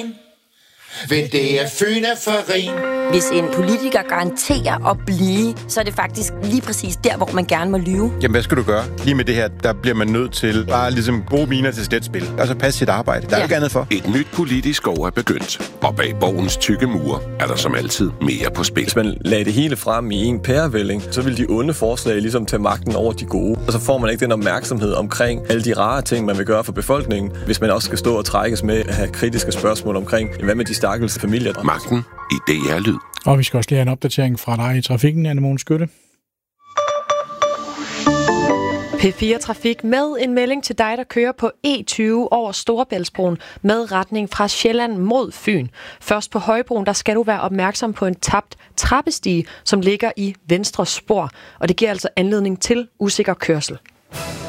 Vil det er Fønefarin. Hvis en politiker garanterer at blive, så er det faktisk lige præcis der, hvor man gerne må lyve. Jamen, hvad skal du gøre? Lige med det her, der bliver man nødt til bare ligesom gode miner til sletspil. Og så passe sit arbejde. Der er ikke andet for. Et nyt politisk år er begyndt. Og bag borgens tykke mure er der som altid mere på spil. Hvis man lagde det hele frem i en pærevælling, så vil de onde forslag ligesom tage magten over de gode. Og så får man ikke den opmærksomhed omkring alle de rare ting, man vil gøre for befolkningen, hvis man også skal stå og trækkes med at have kritiske spørgsmål omkring, hvad med de stakkels familier. Magten i DR-lyd. Og vi skal også lige have en opdatering fra dig i trafikken, Anne-Mone Skytte. P4 Trafik med en melding til dig, der kører på E20 over Storebæltsbroen med retning fra Sjælland mod Fyn. Først på Højbroen, der skal du være opmærksom på en tabt trappestige, som ligger i venstre spor, og det giver altså anledning til usikker kørsel.